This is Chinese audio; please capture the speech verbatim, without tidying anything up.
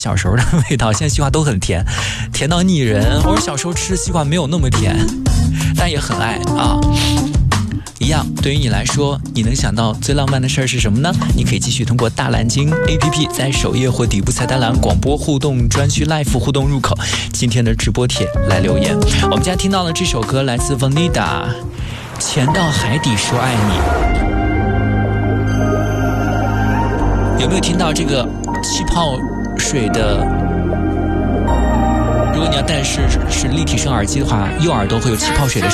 小时候的味道，现在西瓜都很甜，甜到腻人。我小时候吃的西瓜没有那么甜，但也很爱啊。一样，对于你来说，你能想到最浪漫的事儿是什么呢？你可以继续通过大蓝鲸 A P P 在首页或底部菜单栏广播互动专区 Live 互动入口今天的直播帖来留言。我们家听到了这首歌，来自 Vanida， 潜到海底说爱你。有没有听到这个气泡水的？如果你要戴的是是立体声耳机的话，右耳朵会有气泡水的